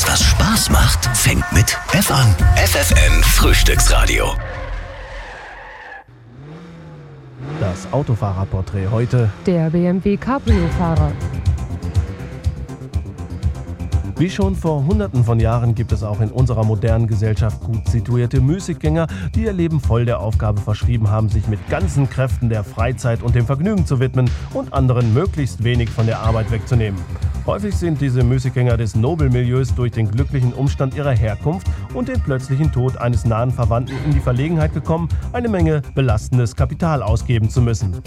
Alles, was Spaß macht, fängt mit F an. FFN Frühstücksradio. Das Autofahrerporträt heute. Der BMW Cabrio-Fahrer. Wie schon vor Hunderten von Jahren gibt es auch in unserer modernen Gesellschaft gut situierte Müßiggänger, die ihr Leben voll der Aufgabe verschrieben haben, sich mit ganzen Kräften der Freizeit und dem Vergnügen zu widmen und anderen möglichst wenig von der Arbeit wegzunehmen. Häufig sind diese Müßiggänger des Nobelmilieus durch den glücklichen Umstand ihrer Herkunft und den plötzlichen Tod eines nahen Verwandten in die Verlegenheit gekommen, eine Menge belastendes Kapital ausgeben zu müssen.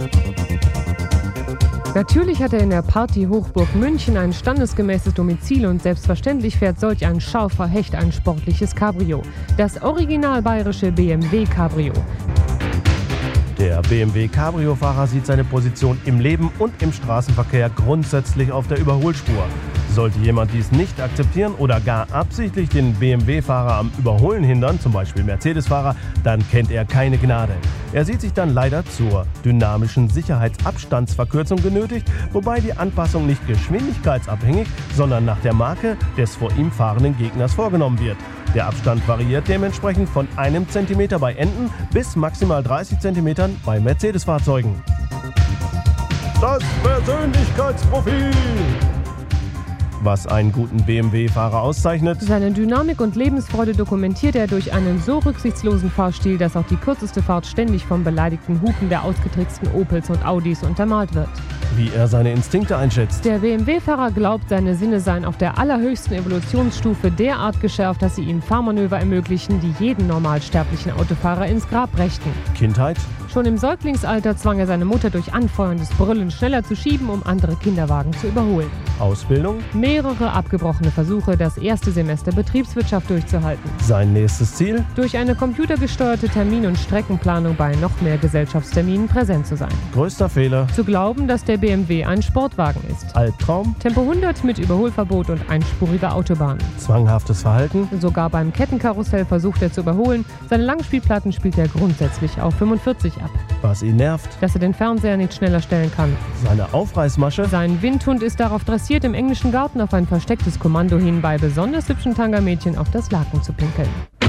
Natürlich hat er in der Party-Hochburg München ein standesgemäßes Domizil und selbstverständlich fährt solch ein scharfer Hecht ein sportliches Cabrio. Das original bayerische BMW Cabrio. Der BMW Cabrio-Fahrer sieht seine Position im Leben und im Straßenverkehr grundsätzlich auf der Überholspur. Sollte jemand dies nicht akzeptieren oder gar absichtlich den BMW-Fahrer am Überholen hindern, zum Beispiel Mercedes-Fahrer, dann kennt er keine Gnade. Er sieht sich dann leider zur dynamischen Sicherheitsabstandsverkürzung genötigt, wobei die Anpassung nicht geschwindigkeitsabhängig, sondern nach der Marke des vor ihm fahrenden Gegners vorgenommen wird. Der Abstand variiert dementsprechend von 1 Zentimeter bei Enten bis maximal 30 Zentimetern bei Mercedes-Fahrzeugen. Das Persönlichkeitsprofil! Was einen guten BMW-Fahrer auszeichnet: Seine Dynamik und Lebensfreude dokumentiert er durch einen so rücksichtslosen Fahrstil, dass auch die kürzeste Fahrt ständig vom beleidigten Hupen der ausgetricksten Opels und Audis untermalt wird. Wie er seine Instinkte einschätzt. Der BMW-Fahrer glaubt, seine Sinne seien auf der allerhöchsten Evolutionsstufe derart geschärft, dass sie ihm Fahrmanöver ermöglichen, die jeden normalsterblichen Autofahrer ins Grab brächten. Kindheit? Schon im Säuglingsalter zwang er seine Mutter durch anfeuerndes Brüllen schneller zu schieben, um andere Kinderwagen zu überholen. Ausbildung? Mehrere abgebrochene Versuche, das erste Semester Betriebswirtschaft durchzuhalten. Sein nächstes Ziel? Durch eine computergesteuerte Termin- und Streckenplanung bei noch mehr Gesellschaftsterminen präsent zu sein. Größter Fehler? Zu glauben, dass der BMW ein Sportwagen ist. Albtraum? Tempo 100 mit Überholverbot und einspuriger Autobahn. Zwanghaftes Verhalten? Sogar beim Kettenkarussell versucht er zu überholen. Seine Langspielplatten spielt er grundsätzlich auf 45 ab. Was ihn nervt? Dass er den Fernseher nicht schneller stellen kann. Seine Aufreißmasche? Sein Windhund ist darauf dressiert, im englischen Garten auf ein verstecktes Kommando hin bei besonders hübschen Tangermädchen auf das Laken zu pinkeln.